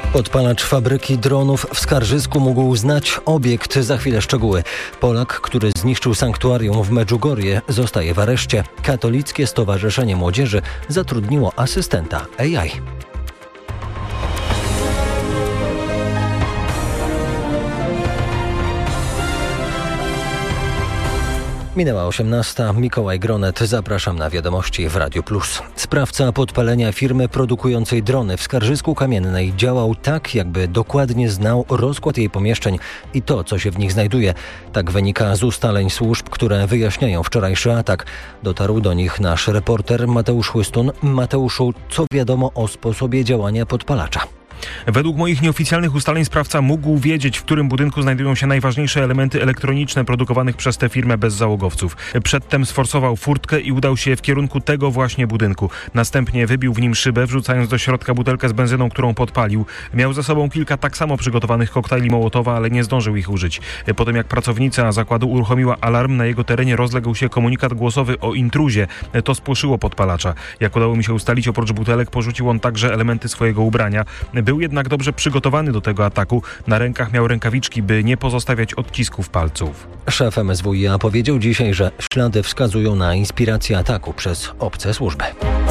Podpalacz fabryki dronów w Skarżysku mógł znać obiekt. Za chwilę szczegóły. Polak, który zniszczył sanktuarium w Medjugorje, zostaje w areszcie. Katolickie Stowarzyszenie Młodzieży zatrudniło asystenta AI. Minęła 18. Mikołaj Gronet. Zapraszam na wiadomości w Radiu Plus. Sprawca podpalenia firmy produkującej drony w Skarżysku Kamiennej działał tak, jakby dokładnie znał rozkład jej pomieszczeń i to, co się w nich znajduje. Tak wynika z ustaleń służb, które wyjaśniają wczorajszy atak. Dotarł do nich nasz reporter Mateusz Chłystun. Mateuszu, co wiadomo o sposobie działania podpalacza? Według moich nieoficjalnych ustaleń sprawca mógł wiedzieć, w którym budynku znajdują się najważniejsze elementy elektroniczne produkowanych przez tę firmę bez załogowców. Przedtem sforsował furtkę i udał się w kierunku tego właśnie budynku. Następnie wybił w nim szybę, wrzucając do środka butelkę z benzyną, którą podpalił. Miał ze sobą kilka tak samo przygotowanych koktajli Mołotowa, ale nie zdążył ich użyć. Potem jak pracownica zakładu uruchomiła alarm, na jego terenie rozległ się komunikat głosowy o intruzie. To spłoszyło podpalacza. Jak udało mi się ustalić, oprócz butelek porzucił on także elementy swojego ubrania. Był jednak dobrze przygotowany do tego ataku. Na rękach miał rękawiczki, by nie pozostawiać odcisków palców. Szef MSWiA powiedział dzisiaj, że ślady wskazują na inspirację ataku przez obce służby.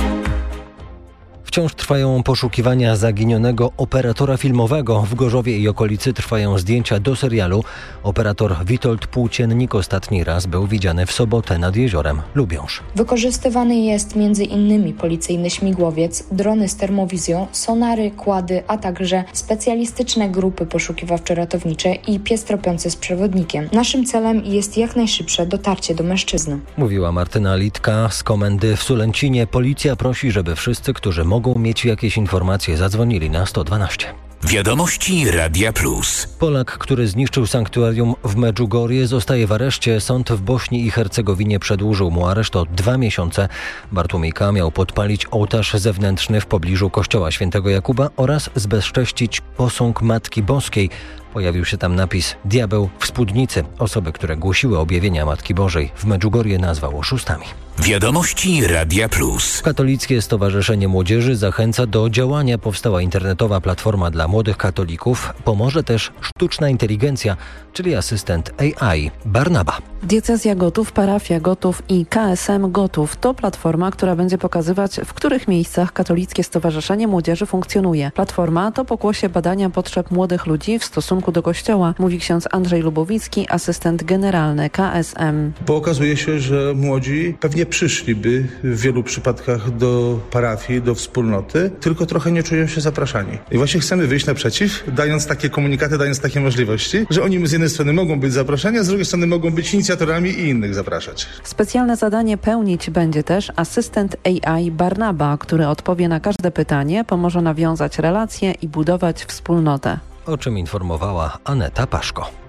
Wciąż trwają poszukiwania zaginionego operatora filmowego. W Gorzowie i okolicy trwają zdjęcia do serialu. Operator Witold Płóciennik ostatni raz był widziany w sobotę nad jeziorem Lubiąż. Wykorzystywany jest m.in. policyjny śmigłowiec, drony z termowizją, sonary, kłady, a także specjalistyczne grupy poszukiwawczo-ratownicze i pies tropiący z przewodnikiem. Naszym celem jest jak najszybsze dotarcie do mężczyzny. Mówiła Martyna Litka z komendy w Sulęcinie. Policja prosi, żeby wszyscy, którzy mogą mieć jakieś informacje, zadzwonili na 112. Wiadomości Radia Plus. Polak, który zniszczył sanktuarium w Medjugorje, zostaje w areszcie. Sąd w Bośni i Hercegowinie przedłużył mu areszt o 2 miesiące. Bartłomiej K. miał podpalić ołtarz zewnętrzny w pobliżu kościoła świętego Jakuba oraz zbezcześcić posąg Matki Boskiej. Pojawił się tam napis „Diabeł w spódnicy”. Osoby, które głosiły objawienia Matki Bożej w Medjugorje, nazwał oszustami. Wiadomości Radia Plus. Katolickie Stowarzyszenie Młodzieży zachęca do działania. Powstała internetowa platforma dla młodych katolików. Pomoże też sztuczna inteligencja, czyli asystent AI Barnaba. Diecezja Gotów, parafia Gotów i KSM Gotów to platforma, która będzie pokazywać, w których miejscach Katolickie Stowarzyszenie Młodzieży funkcjonuje. Platforma to pokłosie badania potrzeb młodych ludzi w stosunku do Kościoła, mówi ksiądz Andrzej Lubowicki, asystent generalny KSM. Bo okazuje się, że młodzi pewnie przyszliby w wielu przypadkach do parafii, do wspólnoty, tylko trochę nie czują się zapraszani. I właśnie chcemy wyjść naprzeciw, dając takie komunikaty, dając takie możliwości, że oni z jednej strony mogą być zaproszeni, a z drugiej strony mogą być inicjatorami i innych zapraszać. Specjalne zadanie pełnić będzie też asystent AI Barnaba, który odpowie na każde pytanie, pomoże nawiązać relacje i budować wspólnotę. O czym informowała Aneta Paszko.